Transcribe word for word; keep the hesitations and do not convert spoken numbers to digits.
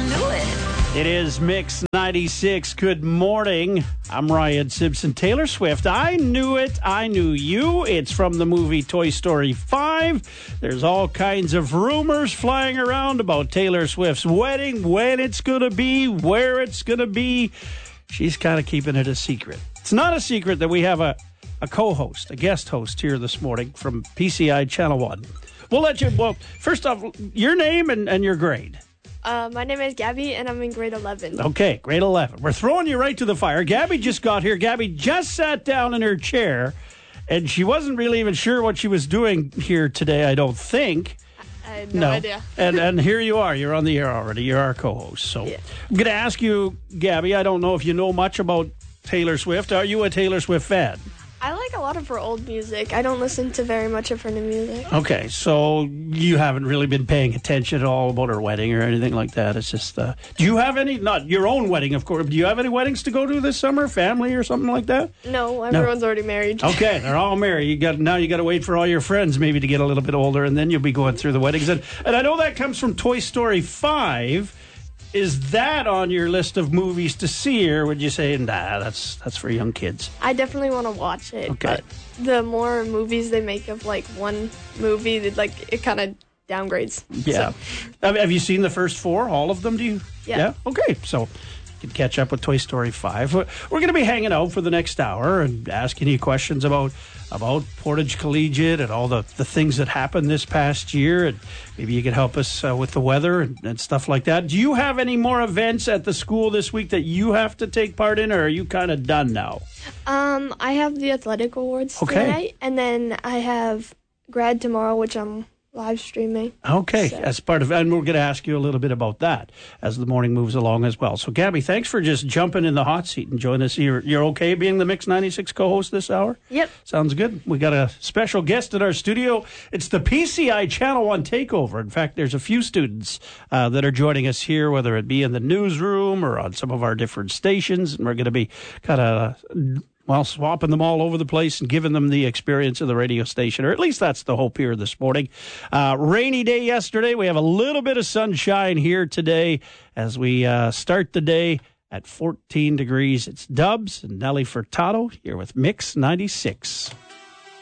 knew it. It is Mix ninety-six. Good morning. I'm Ryan Simpson. Taylor Swift. I knew it. I knew you. It's from the movie Toy Story five. There's all kinds of rumors flying around about Taylor Swift's wedding, when it's going to be, where it's going to be. She's kind of keeping it a secret. It's not a secret that we have a, a co-host, a guest host here this morning from P C I Channel one. We'll let you, well, first off, your name and, and your grade. Uh, my name is Gabby, and I'm in grade eleven. Okay, grade eleven. We're throwing you right to the fire. Gabby just got here. Gabby just sat down in her chair, and she wasn't really even sure what she was doing here today, I don't think. I had no, No. idea. and and here you are. You're on the air already. You're our co-host. So Yeah. I'm going to ask you, Gabby, I don't know if you know much about Taylor Swift. Are you a Taylor Swift fan? I like a lot of her old music. I don't listen to very much of her new music. Okay, so you haven't really been paying attention at all about her wedding or anything like that. It's just, uh, do you have any, not your own wedding, of course, do you have any weddings to go to this summer, family or something like that? No, everyone's already married. Okay, they're all married. You got now you got to wait for all your friends maybe to get a little bit older, and then you'll be going through the weddings. And, and I know that comes from Toy Story five. Is that on your list of movies to see, or would you say, nah, that's that's for young kids? I definitely want to watch it. Okay. But the more movies they make of like one movie, it, like it kind of downgrades. Yeah. So, Have, have you seen the first four? All of them? Do you? Yeah. Okay. So you can catch up with Toy Story five. We're, we're going to be hanging out for the next hour and asking you questions about about Portage Collegiate and all the, the things that happened this past year. And maybe you can help us uh, with the weather and, and stuff like that. Do you have any more events at the school this week that you have to take part in, or are you kind of done now? um, I have the athletic awards Okay. tonight, and then I have grad tomorrow, which I'm live streaming. Okay, So- as part of, and we're going to ask you a little bit about that as the morning moves along as well. So, Gabby, thanks for just jumping in the hot seat and joining us. You're, you're okay being the Mix ninety-six co-host this hour? Yep. Sounds good. We got a special guest in our studio. It's the P C I Channel one takeover. In fact, there's a few students uh, that are joining us here, whether it be in the newsroom or on some of our different stations, and we're going to be kind of well, swapping them all over the place and giving them the experience of the radio station, or at least that's the hope here this morning. Uh, rainy day yesterday. We have a little bit of sunshine here today as we uh, start the day at fourteen degrees. It's Dubs and Nelly Furtado here with Mix ninety-six.